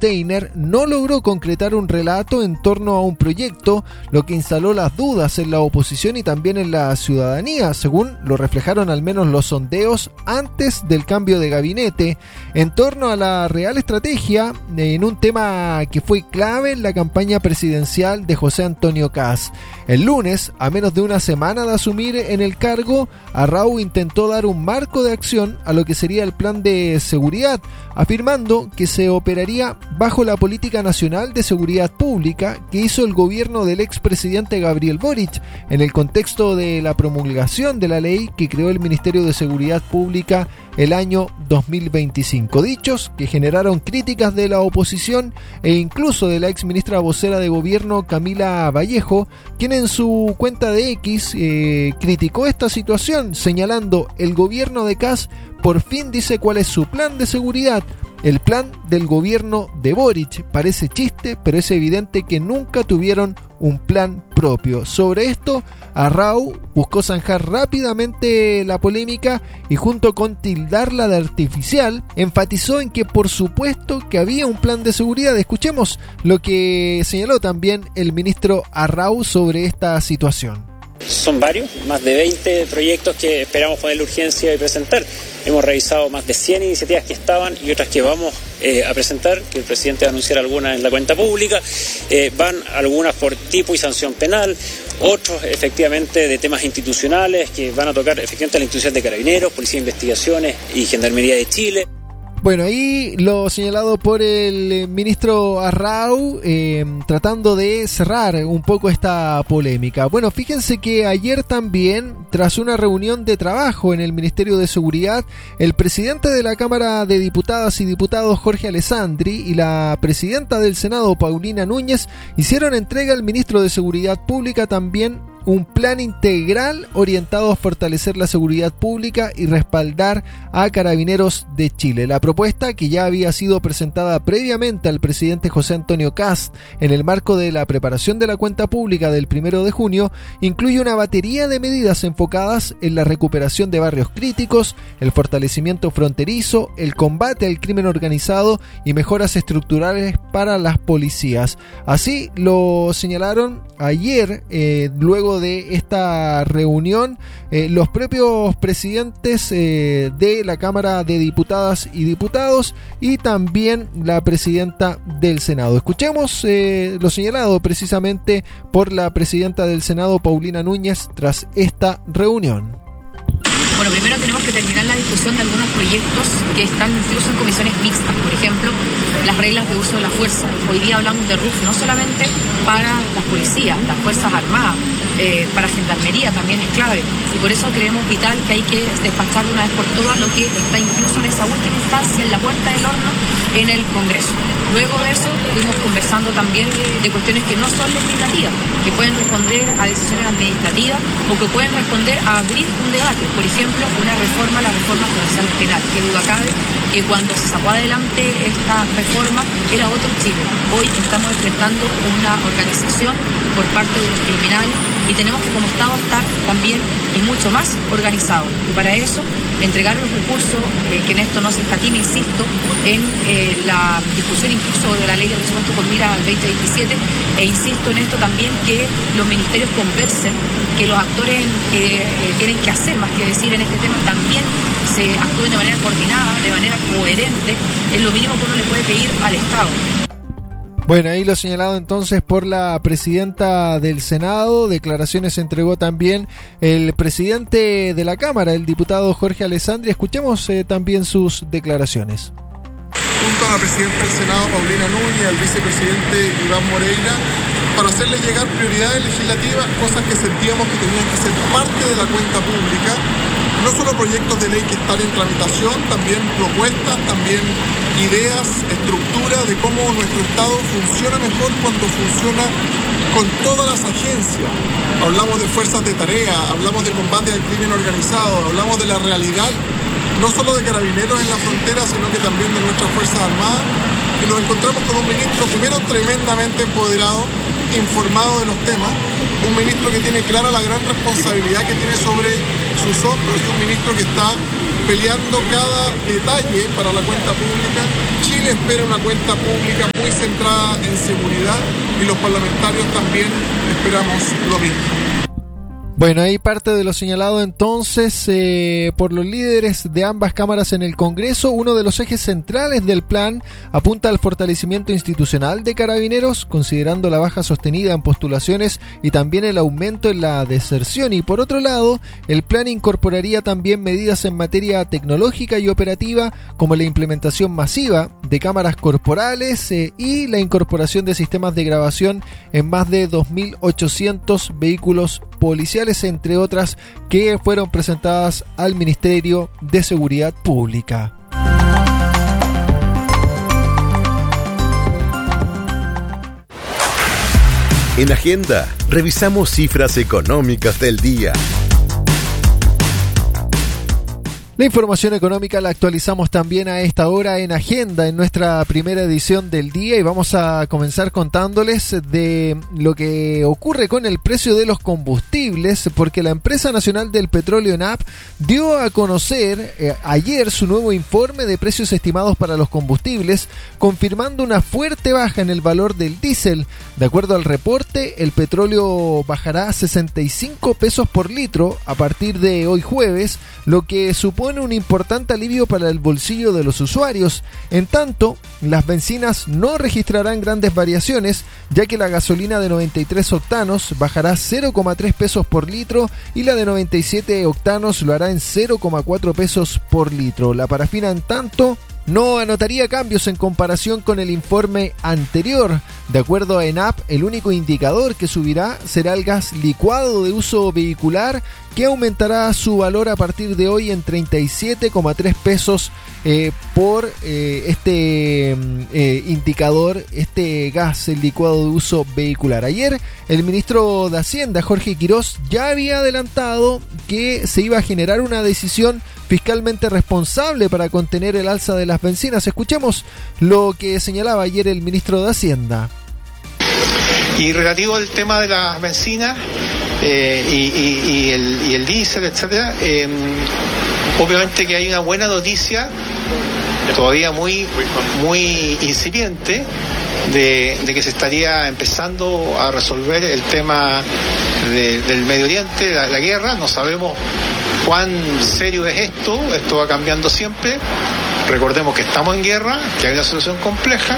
Steiner no logró concretar un relato en torno a un proyecto, lo que instaló las dudas en la oposición y también en la ciudadanía, según lo reflejaron al menos los sondeos antes del cambio de gabinete, en torno a la real estrategia en un tema que fue clave en la campaña presidencial de José Antonio Kast. El lunes, a menos de una semana de asumir en el cargo, Arrau intentó dar un marco de acción a lo que sería el plan de seguridad, afirmando que se operaría bajo la política nacional de seguridad pública que hizo el gobierno del expresidente Gabriel Boric en el contexto de la promulgación de la ley que creó el Ministerio de Seguridad Pública el año 2025. Dichos que generaron críticas de la oposición e incluso de la exministra vocera de gobierno Camila Vallejo, quien en su cuenta de X criticó esta situación, señalando: el gobierno de Kast por fin dice cuál es su plan de seguridad. El plan del gobierno de Boric parece chiste, pero es evidente que nunca tuvieron un plan propio. Sobre esto, Arrau buscó zanjar rápidamente la polémica y, junto con tildarla de artificial, enfatizó en que por supuesto que había un plan de seguridad. Escuchemos lo que señaló también el ministro Arrau sobre esta situación. Son varios, más de 20 proyectos que esperamos ponerle urgencia y presentar. Hemos revisado más de 100 iniciativas que estaban y otras que vamos a presentar, que el presidente va a anunciar algunas en la cuenta pública. Van algunas por tipo y sanción penal, otros efectivamente de temas institucionales que van a tocar efectivamente la institución de Carabineros, Policía de Investigaciones y Gendarmería de Chile. Bueno, ahí lo señalado por el ministro Arrau, tratando de cerrar un poco esta polémica. Bueno, fíjense que ayer también, tras una reunión de trabajo en el Ministerio de Seguridad, el presidente de la Cámara de Diputadas y Diputados, Jorge Alessandri, y la presidenta del Senado, Paulina Núñez, hicieron entrega al ministro de Seguridad Pública también un plan integral orientado a fortalecer la seguridad pública y respaldar a Carabineros de Chile. La propuesta, que ya había sido presentada previamente al presidente José Antonio Kast en el marco de la preparación de la cuenta pública del 1 de junio, incluye una batería de medidas enfocadas en la recuperación de barrios críticos, el fortalecimiento fronterizo, el combate al crimen organizado y mejoras estructurales para las policías. Así lo señalaron ayer, luego de esta reunión, los propios presidentes de la Cámara de Diputadas y Diputados y también la presidenta del Senado. Escuchemos lo señalado precisamente por la presidenta del Senado, Paulina Núñez, tras esta reunión. Bueno, primero tenemos que terminar la discusión de algunos proyectos que están incluso en comisiones mixtas. Por ejemplo, las reglas de uso de la fuerza. Hoy día hablamos de RUF no solamente para las policías, las Fuerzas Armadas, para Gendarmería también es clave. Y por eso creemos vital que hay que despachar de una vez por todas lo que está incluso en esa última instancia, en la puerta del horno, en el Congreso. Luego de eso, fuimos conversando también de cuestiones que no son legislativas, que pueden responder a decisiones administrativas o que pueden responder a abrir un debate. Por ejemplo, una reforma a la reforma procesal penal. Que duda cabe que cuando se sacó adelante esta reforma era otro Chile. Hoy estamos enfrentando una organización por parte de los criminales y tenemos que como Estado estar también y mucho más organizados. Y para eso entregar los recursos, que en esto no se escatime, insisto, en la discusión incluso de la ley de presupuesto con mira al 2027, e insisto en esto también, que los ministerios conversen, que los actores que tienen que hacer más que decir en este tema también se actúen de manera coordinada, de manera coherente, es lo mínimo que uno le puede pedir al Estado. Bueno, ahí lo señalado entonces por la presidenta del Senado. Declaraciones entregó también el presidente de la Cámara, el diputado Jorge Alessandri. Escuchemos también sus declaraciones. Junto a la presidenta del Senado, Paulina Núñez, al vicepresidente Iván Moreira, para hacerle llegar prioridades legislativas, cosas que sentíamos que tenían que ser parte de la cuenta pública. No solo proyectos de ley que están en tramitación, también propuestas, también ideas, estructura de cómo nuestro Estado funciona mejor cuando funciona con todas las agencias. Hablamos de fuerzas de tarea, hablamos de combate al crimen organizado, hablamos de la realidad, no solo de Carabineros en la frontera, sino que también de nuestras Fuerzas Armadas. Y nos encontramos con un ministro, primero, tremendamente empoderado, informado de los temas, un ministro que tiene clara la gran responsabilidad que tiene sobre sus hombros y un ministro que está peleando cada detalle para la cuenta pública. Chile espera una cuenta pública muy centrada en seguridad y los parlamentarios también esperamos lo mismo. Bueno, ahí parte de lo señalado entonces por los líderes de ambas cámaras en el Congreso. Uno de los ejes centrales del plan apunta al fortalecimiento institucional de Carabineros, considerando la baja sostenida en postulaciones y también el aumento en la deserción. Y por otro lado, el plan incorporaría también medidas en materia tecnológica y operativa, como la implementación masiva de cámaras corporales y la incorporación de sistemas de grabación en más de 2.800 vehículos policiales, entre otras que fueron presentadas al Ministerio de Seguridad Pública. En Agenda, revisamos cifras económicas del día. La información económica la actualizamos también a esta hora en Agenda, en nuestra primera edición del día, y vamos a comenzar contándoles de lo que ocurre con el precio de los combustibles, porque la Empresa Nacional del Petróleo, ENAP, dio a conocer ayer su nuevo informe de precios estimados para los combustibles, confirmando una fuerte baja en el valor del diésel. De acuerdo al reporte, el petróleo bajará a 65 pesos por litro a partir de hoy jueves, lo que supone un importante alivio para el bolsillo de los usuarios. En tanto, las bencinas no registrarán grandes variaciones, ya que la gasolina de 93 octanos bajará 0,3 pesos por litro y la de 97 octanos lo hará en 0,4 pesos por litro. La parafina, en tanto, no anotaría cambios en comparación con el informe anterior. De acuerdo a ENAP, el único indicador que subirá será el gas licuado de uso vehicular, que aumentará su valor a partir de hoy en 37,3 pesos por este indicador, este gas licuado de uso vehicular. Ayer el ministro de Hacienda, Jorge Quirós, ya había adelantado que se iba a generar una decisión fiscalmente responsable para contener el alza de las bencinas. Escuchemos lo que señalaba ayer el ministro de Hacienda. Y relativo al tema de las bencinas y el diésel, etcétera, obviamente que hay una buena noticia, todavía muy incipiente, de que se estaría empezando a resolver el tema del Medio Oriente, la guerra. No sabemos cuán serio es esto va cambiando siempre. Recordemos que estamos en guerra, que hay una situación compleja.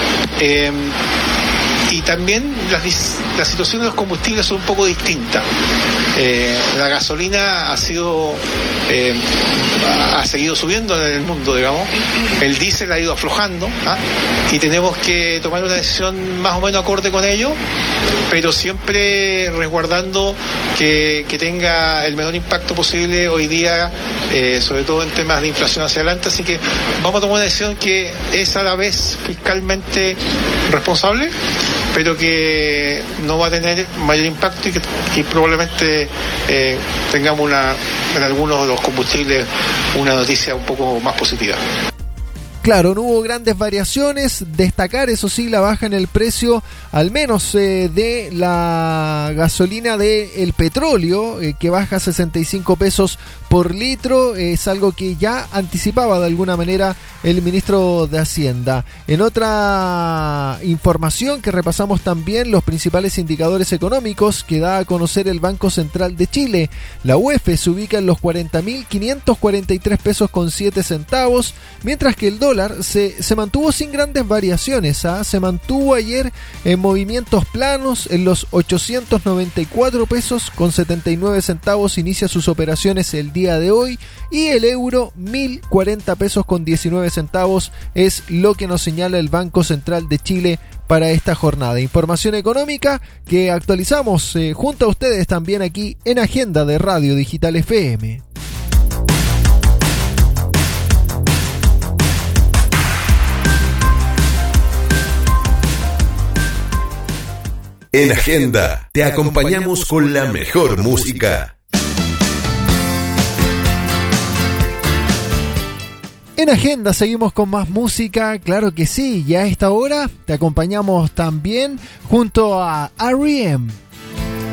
Y también la situación de los combustibles es un poco distinta. La gasolina ha seguido subiendo en el mundo, digamos. El diésel ha ido aflojando, y tenemos que tomar una decisión más o menos acorde con ello, pero siempre resguardando que tenga el menor impacto posible hoy día, sobre todo en temas de inflación hacia adelante. Así que vamos a tomar una decisión que es a la vez fiscalmente responsable, pero que no va a tener mayor impacto y probablemente tengamos en algunos de los combustibles una noticia un poco más positiva. Claro, no hubo grandes variaciones. Destacar, eso sí, la baja en el precio, al menos de la gasolina del petróleo, que baja a 65 pesos por litro. Es algo que ya anticipaba de alguna manera el ministro de Hacienda. En otra información que repasamos también, los principales indicadores económicos que da a conocer el Banco Central de Chile. La UEF se ubica en los 40.543 pesos con 7 centavos, mientras que el dólar se mantuvo sin grandes variaciones. Se mantuvo ayer en movimientos planos en los 894 pesos con 79 centavos. Inicia sus operaciones el día de hoy, y el euro 1.040 pesos con 19 centavos es lo que nos señala el Banco Central de Chile para esta jornada. Información económica que actualizamos junto a ustedes también aquí en Agenda de Radio Digital FM. En Agenda te acompañamos con la mejor música. En Agenda seguimos con más música, claro que sí, y a esta hora te acompañamos también junto a R.E.M.